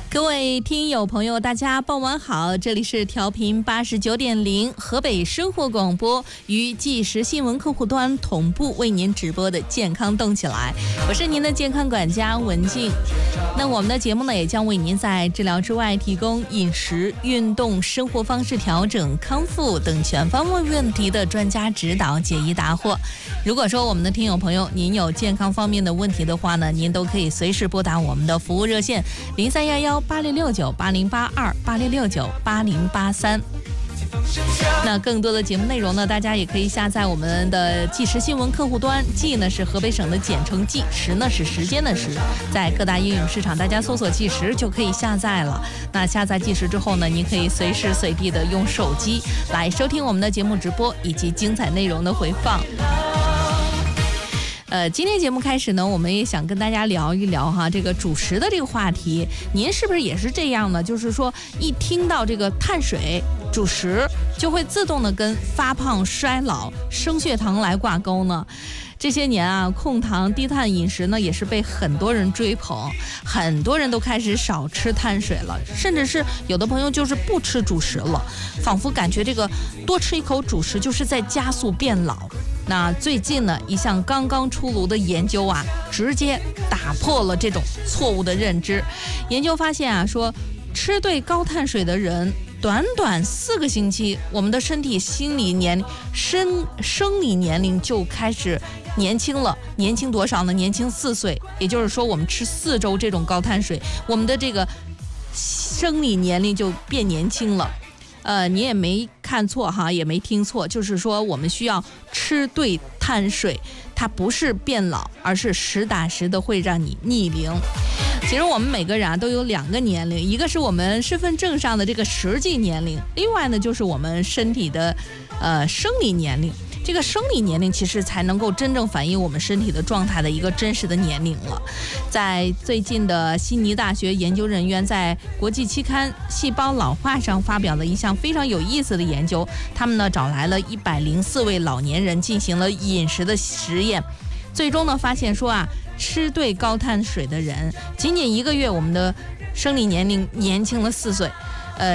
各位听友朋友，大家傍晚好，这里是调频89.0河北生活广播与即时新闻客户端同步为您直播的健康动起来，我是您的健康管家文静。那我们的节目呢，也将为您在治疗之外提供饮食、运动、生活方式调整、康复等全方位问题的专家指导，解疑答惑。如果说我们的听友朋友您有健康方面的问题的话呢，您都可以随时拨打我们的服务热线03118669808286698083。那更多的节目内容呢，大家也可以下载我们的即时新闻客户端，即呢是河北省的简称即，时呢是时间的时，在各大应用市场大家搜索即时就可以下载了。那下载即时之后呢，您可以随时随地的用手机来收听我们的节目直播以及精彩内容的回放。今天节目开始呢，我们也想跟大家聊一聊哈，这个主食的这个话题。您是不是也是这样呢？就是说，一听到这个碳水主食，就会自动的跟发胖、衰老、升血糖来挂钩呢？这些年啊，控糖低碳饮食呢，也是被很多人追捧，很多人都开始少吃碳水了，甚至是有的朋友就是不吃主食了，仿佛感觉这个多吃一口主食就是在加速变老。那最近呢，一项刚刚出炉的研究啊，直接打破了这种错误的认知。研究发现啊，说吃对高碳水的人，短短4个星期，我们的身体生理年龄就开始年轻了。年轻多少呢？年轻4岁。也就是说，我们吃4周这种高碳水，我们的这个生理年龄就变年轻了。你也没看错哈，也没听错，就是说我们需要吃对碳水，它不是变老，而是实打实的会让你逆龄。其实我们每个人啊都有2个年龄，一个是我们身份证上的这个实际年龄，另外呢就是我们身体的生理年龄。这个生理年龄其实才能够真正反映我们身体的状态的一个真实的年龄了。在最近的悉尼大学研究人员在国际期刊《细胞老化》上发表了一项非常有意思的研究，他们呢找来了104位老年人进行了饮食的实验，最终呢发现说啊，吃对高碳水的人，仅仅1个月，我们的生理年龄年轻了4岁。